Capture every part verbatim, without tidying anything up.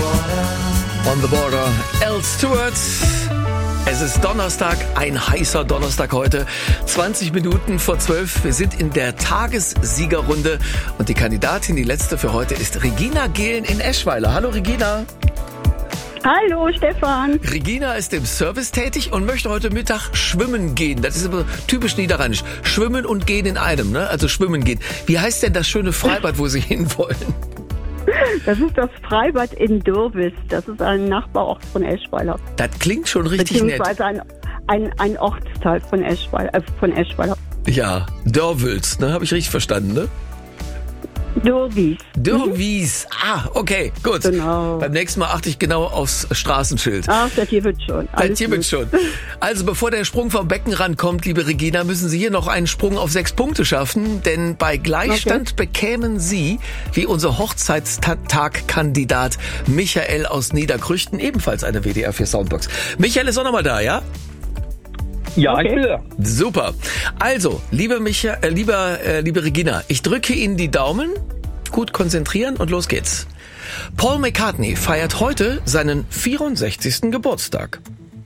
On the Border, Al Stewart. Es ist Donnerstag, ein heißer Donnerstag heute. zwanzig Minuten vor zwölf. Wir sind in der Tagessiegerrunde. Und die Kandidatin, die letzte für heute, ist Regina Gehlen in Eschweiler. Hallo Regina. Hallo Stefan. Regina ist im Service tätig und möchte heute Mittag schwimmen gehen. Das ist aber typisch niederrheinisch. Schwimmen und gehen in einem, ne? Also schwimmen gehen. Wie heißt denn das schöne Freibad, wo Sie hinwollen? Das ist das Freibad in Dürwis. Das ist ein Nachbarort von Eschweiler. Das klingt schon richtig nett. Beziehungsweise ein, ein, ein Ortsteil von Eschweiler. Äh, von Eschweiler. Ja, Dörwils, ne? Habe ich richtig verstanden, ne? Dürwis. Dürwis. Mhm. Ah, okay, gut. Genau. Beim nächsten Mal achte ich genau aufs Straßenschild. Ach, das hier wird schon. Das hier wird schon. Also bevor der Sprung vom Beckenrand kommt, liebe Regina, müssen Sie hier noch einen Sprung auf sechs Punkte schaffen, denn bei Gleichstand okay. bekämen Sie, wie unser Hochzeitstag-Kandidat Michael aus Niederkrüchten, ebenfalls eine W D R vier Soundbox. Michael ist auch nochmal da, ja? Ja, okay. ich bin da. Super. Also, liebe Micha, äh, lieber, äh, liebe Regina, ich drücke Ihnen die Daumen. Gut konzentrieren und los geht's. Paul McCartney feiert heute seinen vierundsechzigsten Geburtstag.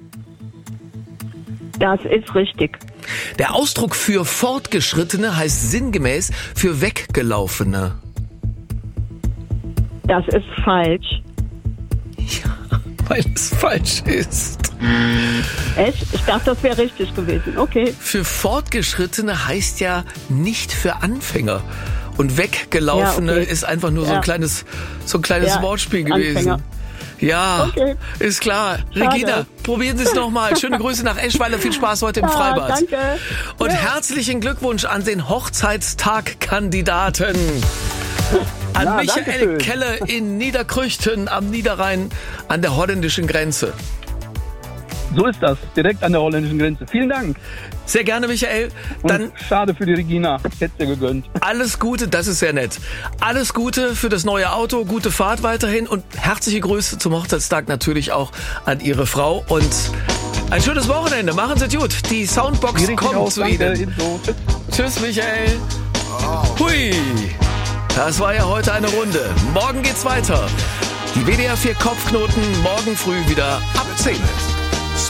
Das ist richtig. Der Ausdruck für Fortgeschrittene heißt sinngemäß für Weggelaufene. Das ist falsch. Ja, weil es falsch ist. Echt? Ich dachte, das wäre richtig gewesen. Okay. Für Fortgeschrittene heißt ja nicht für Anfänger. Und Weggelaufene ja, okay. ist einfach nur so ein ja. kleines, so ein kleines ja, Wortspiel gewesen. Anfänger. Ja, okay. ist klar. Schade. Regina, probieren Sie es nochmal. Schöne Grüße nach Eschweiler. Viel Spaß heute im ja, Freibad. Danke. Und ja. herzlichen Glückwunsch an den Hochzeitstag-Kandidaten. An ja, Michael Keller in Niederkrüchten am Niederrhein an der holländischen Grenze. So ist das, direkt an der holländischen Grenze. Vielen Dank. Sehr gerne, Michael. Dann und schade für die Regina, hätte dir gegönnt. Alles Gute, das ist sehr nett. Alles Gute für das neue Auto, gute Fahrt weiterhin und herzliche Grüße zum Hochzeitstag natürlich auch an Ihre Frau und ein schönes Wochenende. Machen Sie es gut. Die Soundbox Die kommt aus, zu danke, Ihnen. Tschüss. Tschüss, Michael. Hui, das war ja heute eine Runde. Morgen geht's weiter. Die W D R vier Kopfknoten morgen früh wieder ab zehn.